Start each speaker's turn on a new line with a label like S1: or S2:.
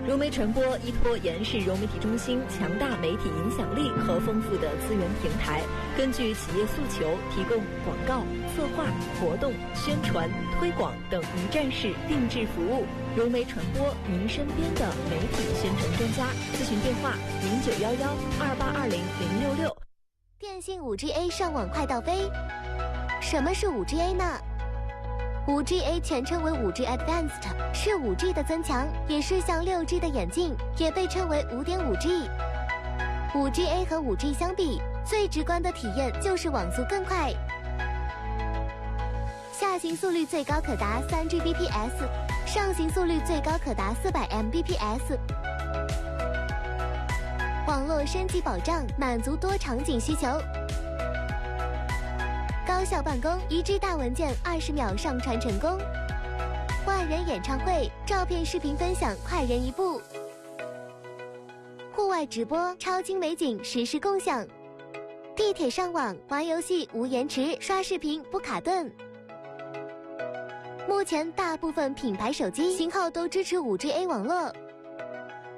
S1: 融媒传播依托延世融媒体中心强大媒体影响力和丰富的资源平台，根据企业诉求，提供广告、策划、活动、宣传、推广等一站式定制服务。融媒传播，您身边的媒体宣传专家。咨询电话0911282006。
S2: 电信 5G-A 上网快到飞。什么是 5G-A 呢？5G-A 全称为 5G Advanced， 是 5G 的增强，也是向 6G 的演进，也被称为 5.5G。5G-A 和 5G 相比，最直观的体验就是网速更快，下行速率最高可达 3Gbps， 上行速率最高可达400 Mbps。网络升级保障，满足多场景需求。高效办公，1G 大文件20秒上传成功。万人演唱会，照片视频分享快人一步。户外直播，超精美景实时共享。地铁上网，玩游戏无延迟，刷视频不卡顿。目前大部分品牌手机型号都支持 5G-A 网络。